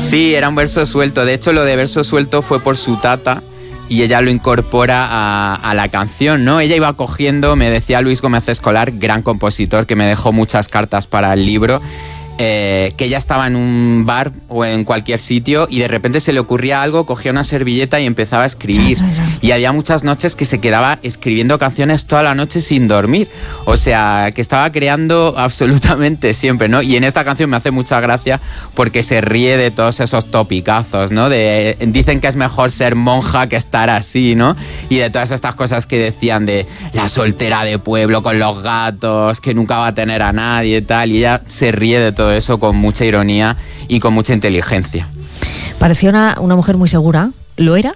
Sí, era un verso suelto. De hecho, lo de verso suelto fue por su tata y ella lo incorpora a la canción, ¿no? Ella iba cogiendo, me decía Luis Gómez Escolar, gran compositor, que me dejó muchas cartas para el libro, que ella estaba en un bar o en cualquier sitio y de repente se le ocurría algo, cogía una servilleta y empezaba a escribir. Y había muchas noches que se quedaba escribiendo canciones toda la noche sin dormir. O sea, que estaba creando absolutamente siempre, ¿no? Y en esta canción me hace mucha gracia porque se ríe de todos esos topicazos, ¿no? Dicen que es mejor ser monja que estar así, ¿no? Y de todas estas cosas que decían de la soltera de pueblo con los gatos, que nunca va a tener a nadie y tal. Y ella se ríe de todo eso con mucha ironía y con mucha inteligencia. Parecía una mujer muy segura. ¿Lo era?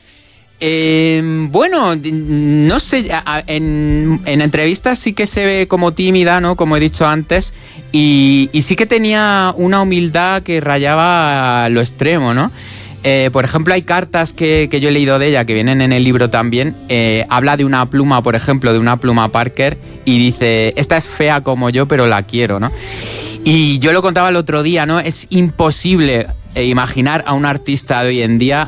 Bueno, no sé, en entrevistas sí que se ve como tímida, ¿no? Como he dicho antes, y sí que tenía una humildad que rayaba a lo extremo, ¿no? Por ejemplo, hay cartas que yo he leído de ella, que vienen en el libro también. Habla de una pluma, por ejemplo, de una pluma Parker, y dice, esta es fea como yo, pero la quiero, ¿no? Y yo lo contaba el otro día, ¿no? Es imposible imaginar a un artista de hoy en día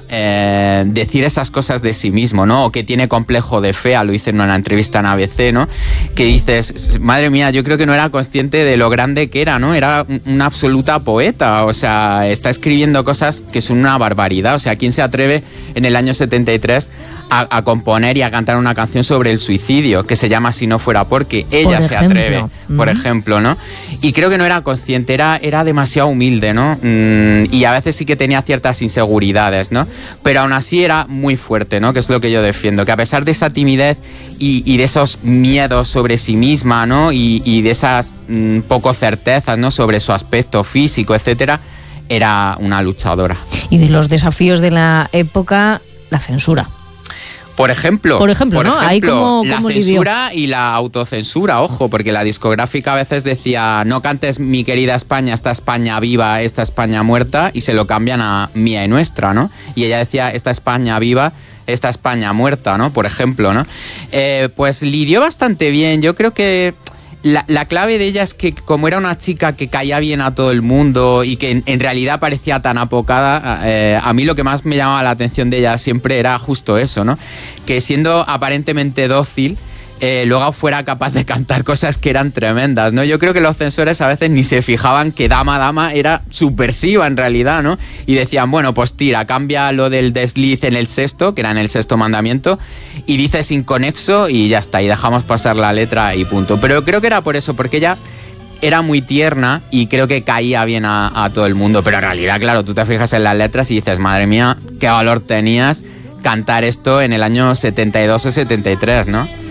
decir esas cosas de sí mismo, ¿no? O que tiene complejo de fea, lo hice en una entrevista en ABC, ¿no? Que dices, madre mía, yo creo que no era consciente de lo grande que era, ¿no? Era una absoluta poeta, o sea, está escribiendo cosas que son una barbaridad, o sea, ¿quién se atreve en el año 73 a componer y a cantar una canción sobre el suicidio, que se llama Si no fuera porque? Ella se atreve, por ejemplo, ¿no? Y creo que no era consciente, era demasiado humilde, ¿no? Y a veces sí que tenía ciertas inseguridades, ¿no? Pero aún así era muy fuerte, ¿no? Que es lo que yo defiendo, que a pesar de esa timidez y de esos miedos sobre sí misma, ¿no? Y de esas poco certezas, ¿no? Sobre su aspecto físico, etcétera, era una luchadora. Y de los desafíos de la época, la censura. Por ejemplo, ¿no? Ahí la censura y la autocensura, ojo, porque la discográfica a veces decía, no cantes mi querida España, esta España viva, esta España muerta, y se lo cambian a mía y nuestra, ¿no? Y ella decía, esta España viva, esta España muerta, ¿no? Por ejemplo, ¿no? Pues lidió bastante bien. Yo creo que la clave de ella es que como era una chica que caía bien a todo el mundo y que en realidad parecía tan apocada, a mí lo que más me llamaba la atención de ella siempre era justo eso, ¿no? Que siendo aparentemente dócil, luego fuera capaz de cantar cosas que eran tremendas, ¿no? Yo creo que los censores a veces ni se fijaban que Dama era subversiva en realidad, ¿no? Y decían, bueno, pues tira, cambia lo del desliz en el sexto, que era en el sexto mandamiento, y dices inconexo y ya está, y dejamos pasar la letra y punto. Pero creo que era por eso, porque ella era muy tierna y creo que caía bien a todo el mundo, pero en realidad, claro, tú te fijas en las letras y dices, madre mía, qué valor tenías cantar esto en el año 72 o 73, ¿no?